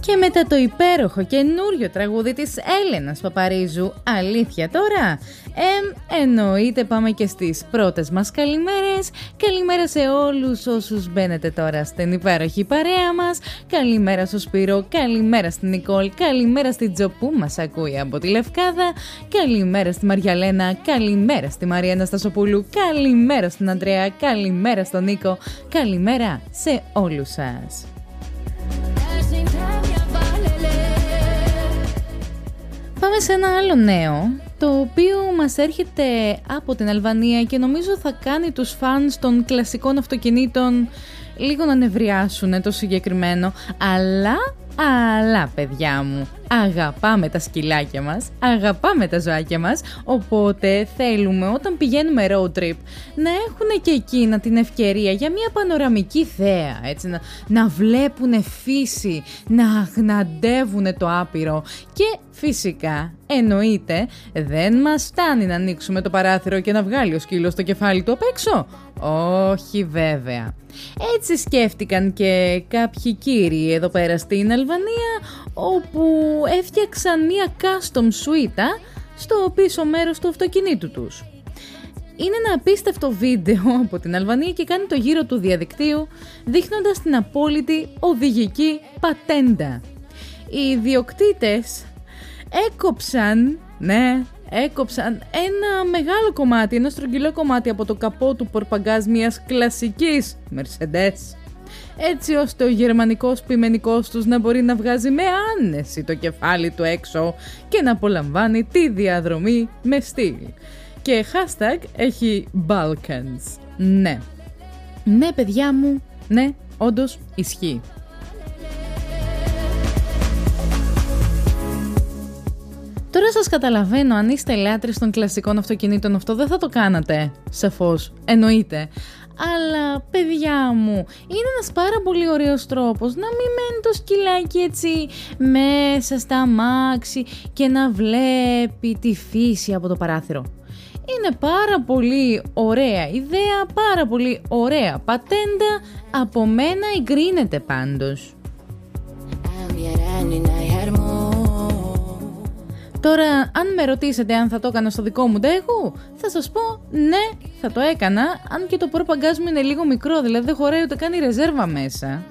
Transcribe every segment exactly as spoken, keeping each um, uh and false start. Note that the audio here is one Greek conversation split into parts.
Και μετά το υπέροχο καινούριο τραγούδι της Έλενας Παπαρίζου, αλήθεια τώρα? Ε, εννοείται πάμε και στις πρώτες μας καλημέρες. Καλημέρα σε όλους όσους μπαίνετε τώρα στην υπέροχη παρέα μας. Καλημέρα στο Σπύρο, καλημέρα στην Νικόλ, καλημέρα στη Τζο που μας ακούει από τη Λευκάδα. Καλημέρα στη Μαριαλένα, καλημέρα στη Μαρία Αναστασοπούλου, καλημέρα στην Αντρέα, καλημέρα στον Νίκο, καλημέρα σε όλους σας. Πάμε σε ένα άλλο νέο, το οποίο μας έρχεται από την Αλβανία και νομίζω θα κάνει τους φανς των κλασικών αυτοκινήτων λίγο να νευριάσουν το συγκεκριμένο, αλλά, αλλά παιδιά μου, αγαπάμε τα σκυλάκια μας, αγαπάμε τα ζωάκια μας, οπότε θέλουμε όταν πηγαίνουμε road trip να έχουν και εκείνα την ευκαιρία για μια πανοραμική θέα, έτσι, να, να βλέπουν φύση, να αγναντεύουν το άπειρο και φυσικά εννοείται δεν μας φτάνει να ανοίξουμε το παράθυρο και να βγάλει ο σκύλος το κεφάλι του απ' έξω. Όχι βέβαια. Έτσι σκέφτηκαν και κάποιοι κύριοι εδώ πέρα στην Αλβανία, όπου έφτιαξαν μια custom σουίτα στο πίσω μέρος του αυτοκινήτου τους. Είναι ένα απίστευτο βίντεο από την Αλβανία και κάνει το γύρο του διαδικτύου, δείχνοντας την απόλυτη οδηγική πατέντα. Οι ιδιοκτήτες έκοψαν, ναι, έκοψαν ένα μεγάλο κομμάτι, ένα στρογγυλό κομμάτι από το καπό του πορπαγκάζ μιας κλασικής Mercedes, έτσι ώστε ο γερμανικός ποιμενικός τους να μπορεί να βγάζει με άνεση το κεφάλι του έξω και να απολαμβάνει τη διαδρομή με στυλ. Και hashtag έχει Balkans. Ναι. Ναι παιδιά μου, ναι, όντως ισχύει. Τώρα σας καταλαβαίνω, αν είστε λάτρεις των κλασικών αυτοκινήτων, αυτό δεν θα το κάνατε, σαφώς, εννοείται. Αλλά παιδιά μου, είναι ένας πάρα πολύ ωραίος τρόπος να μην μένει το σκυλάκι έτσι μέσα στα αμάξι και να βλέπει τη φύση από το παράθυρο. Είναι πάρα πολύ ωραία ιδέα, πάρα πολύ ωραία πατέντα, από μένα εγκρίνεται πάντως. Τώρα, αν με ρωτήσετε αν θα το έκανα στο δικό μου ντέχου, θα σας πω ναι, θα το έκανα, αν και το πορπαγκάζ μου είναι λίγο μικρό, δηλαδή δεν χωράει ούτε καν η ρεζέρβα μέσα.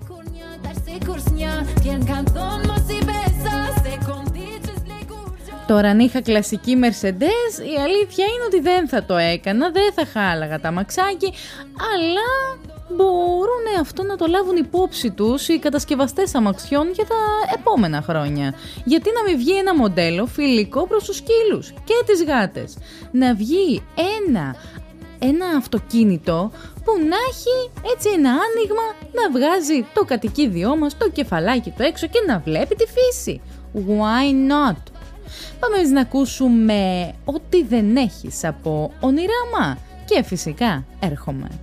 Τώρα, αν είχα κλασική Mercedes, η αλήθεια είναι ότι δεν θα το έκανα, δεν θα χάλαγα τα μαξάκι, αλλά μπορούν αυτό να το λάβουν υπόψη τους οι κατασκευαστές αμαξιών για τα επόμενα χρόνια. Γιατί να μην βγει ένα μοντέλο φιλικό προς τους σκύλους και τις γάτες. Να βγει ένα, ένα αυτοκίνητο που να έχει έτσι ένα άνοιγμα, να βγάζει το κατοικίδιό μας, το κεφαλάκι του έξω και να βλέπει τη φύση. Why not? Πάμε να ακούσουμε ό,τι δεν έχεις από ονειράμα και φυσικά έρχομαι.